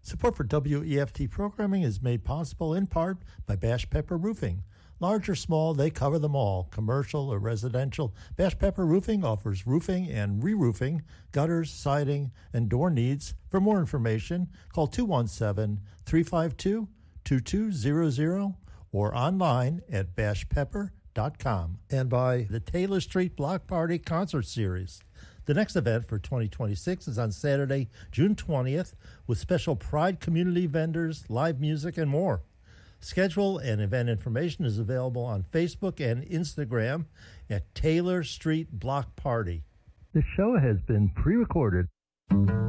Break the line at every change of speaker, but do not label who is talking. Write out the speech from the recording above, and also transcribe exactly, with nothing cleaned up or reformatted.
Support for W E F T programming is made possible in part by Bash Pepper Roofing. Large or small, they cover them all. Commercial or residential, Bash Pepper Roofing offers roofing and re-roofing, gutters, siding, and door needs. For more information, call two one seven, three five two, two two zero zero or online at bash pepper dot com. And by the Taylor Street Block Party Concert Series. The next event for twenty twenty-six is on Saturday, June twentieth, with special Pride community vendors, live music, and more. Schedule and event information is available on Facebook and Instagram at Taylor Street Block Party. This show has been pre-recorded.